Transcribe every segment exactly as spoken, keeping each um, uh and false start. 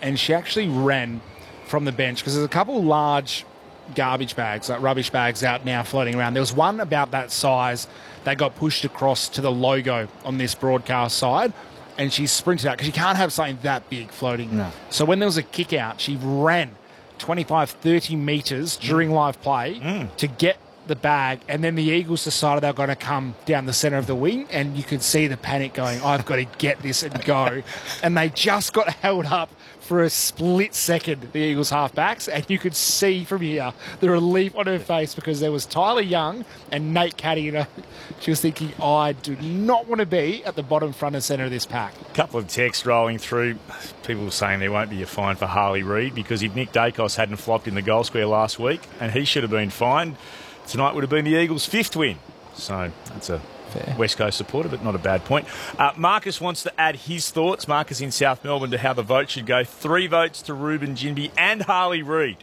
and she actually ran from the bench because there's a couple large garbage bags, like rubbish bags out now floating around. There was one about that size that got pushed across to the logo on this broadcast side, and she sprinted out because you can't have something that big floating. No. So when there was a kick out, she ran twenty-five, thirty metres during live play Mm. to get the bag, and then the Eagles decided they were going to come down the centre of the wing, and you could see the panic going, I've got to get this and go. And they just got held up for a split second, the Eagles halfbacks, and you could see from here the relief on her face because there was Tyler Young and Nate Caddy. You know, she was thinking, I do not want to be at the bottom front and centre of this pack. A couple of texts rolling through. People were saying there won't be a fine for Harley Reid because if Nick Dacos hadn't flopped in the goal square last week and he should have been fined, tonight would have been the Eagles' fifth win. So that's a Fair. West Coast supporter, but not a bad point. Uh, Marcus wants to add his thoughts. Marcus in South Melbourne to how the vote should go. Three votes to Ruben Ginbey and Harley Reid.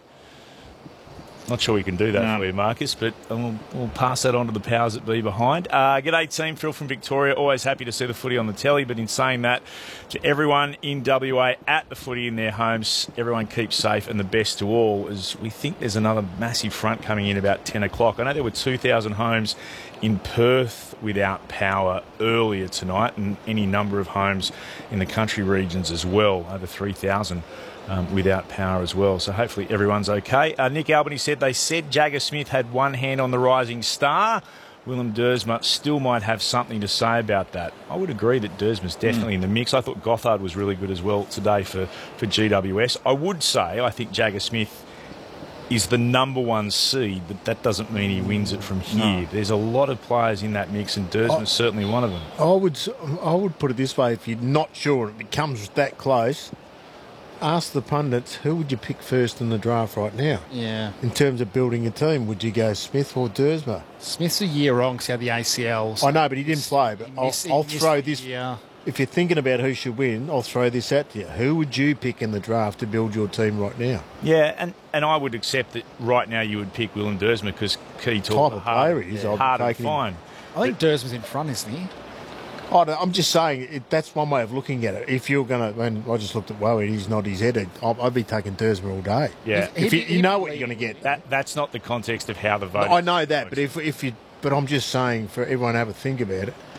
Not sure we can do that no. for you, Marcus, but we'll, we'll pass that on to the powers that be behind. Uh, G'day team, Phil from Victoria. Always happy to see the footy on the telly, but in saying that, to everyone in W A at the footy in their homes, everyone keep safe and the best to all, as we think there's another massive front coming in about ten o'clock. I know there were two thousand homes in Perth without power earlier tonight, and any number of homes in the country regions as well, over three thousand. Um, without power as well. So hopefully everyone's okay. Uh, Nick Albany said they said Jagger Smith had one hand on the rising star. Willem Dersma still might have something to say about that. I would agree that Dersma's definitely mm. in the mix. I thought Gothard was really good as well today for, for G W S. I would say I think Jagger Smith is the number one seed, but that doesn't mean he wins it from here. No. There's a lot of players in that mix, and Dersma's certainly one of them. I would, I would put it this way. If you're not sure it becomes that close, ask the pundits, who would you pick first in the draft right now? Yeah. In terms of building a team, would you go Smith or Dersma? Smith's a year wrong because he had the A C L. So I know, but he didn't play. But I'll, missed, I'll throw this. Yeah. If you're thinking about who should win, I'll throw this at you. Who would you pick in the draft to build your team right now? Yeah, and, and I would accept that right now you would pick Willem Dersma because key talk type of hard, player he is. Yeah, hard to find. I think Dersma's in front, isn't he? I don't, I'm just saying it, that's one way of looking at it. If you're going to, and I just looked at Wowie, he's not his head. I'd, I'd be taking Dersma all day. Yeah, if, if you, you know what you're going to get. That that's not the context of how the vote. I know that, but if if you, but I'm just saying for everyone to have a think about it.